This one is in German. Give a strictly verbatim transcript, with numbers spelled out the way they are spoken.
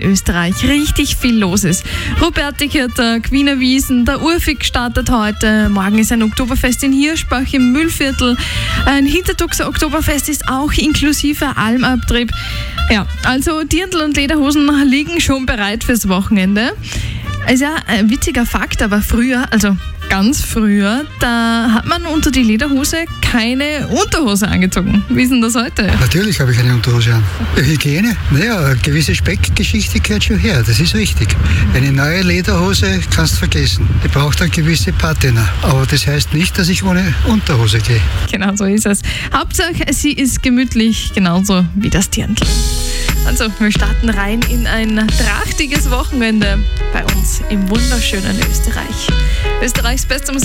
Österreich richtig viel los ist. Rupertikirtag, Wiener Wiesn, der Urfig startet heute. Morgen ist ein Oktoberfest in Hirschbach im Mühlviertel. Ein Hintertuxer Oktoberfest ist auch inklusive Almabtrieb. Ja, also Dirndl und Lederhosen liegen schon bereit fürs Wochenende. Also ja, ein witziger Fakt, aber früher, also ganz früher, da hat man unter die Lederhose keine Unterhose angezogen. Wie ist denn das heute? Natürlich habe ich eine Unterhose an. Hygiene? Naja, eine gewisse Speckgeschichte gehört schon her, das ist richtig. Eine neue Lederhose kannst du vergessen. Die braucht eine gewisse Patina. Aber das heißt nicht, dass ich ohne Unterhose gehe. Genau so ist es. Hauptsache, sie ist gemütlich, genauso wie das Dirndl. Also, wir starten rein in ein trachtiges Wochenende bei uns im wunderschönen Österreich. Österreichs beste Musik.